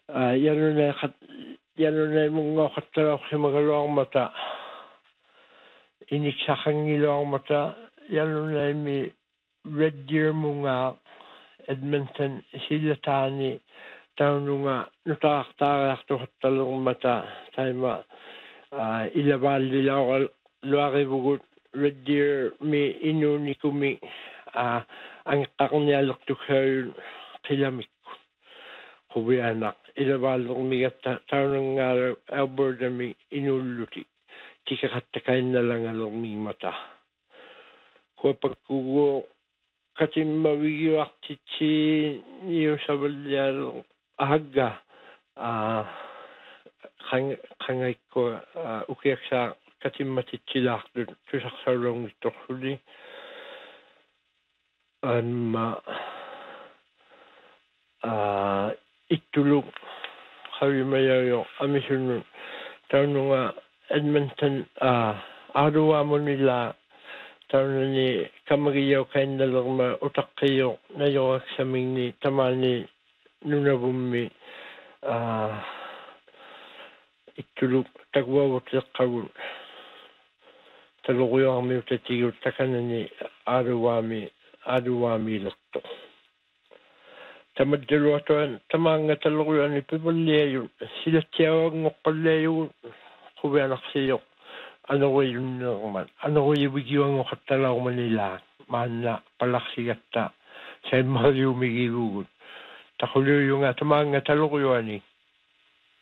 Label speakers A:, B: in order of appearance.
A: yanunay mga katalak si magalawang mata. Iniksakangilawang mata, yanunay mi Red Deer mga Edmonton silatani taon nga nutaktarak to katalong mata tayo ma ilabal nila luwari bugut Red Deer mi inuni kumi ang kakanyalok to kayo kilamik kubi anak ilabal ng migat taon nga Alberta mi inuluti kikakatakain na lang along mi mata ko pagkugo kasi mawigiwak chichi niyo sa balyar ahagga kangay ko ukiyak sa kasi matichilak doon sa sarong ito huli itulog kami mayayo amisun taon nga Edmonton arawa mo nila taon ni kamagiyaw kayo na lang mautak kayo na yung aksaming ni tamani nunabumi itulog tagwawat sa kawun talukuyo kami utatigil takanan ni aruwami lakto tamad dalawa to tamanga talukuyo ni pibaleyo sila tiyawag ngokaleyo kubi anak siyo ano ko yun naman ano ko yung katalaw Manila mana palaksigat ta sa mga yumigilugun takulo yung tamanga talukuyo ni